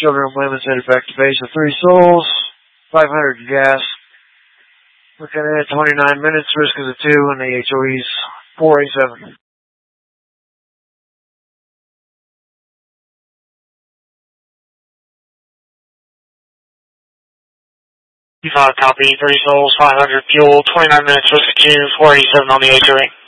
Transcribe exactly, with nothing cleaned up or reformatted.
Children and women's headed back to base of three souls, five hundred gas. Looking at twenty-nine minutes, risk is a two, and the H O E's four eighty-seven. You five copy, three souls, five hundred fuel, twenty-nine minutes, risk of two, four eighty-seven on the H O E.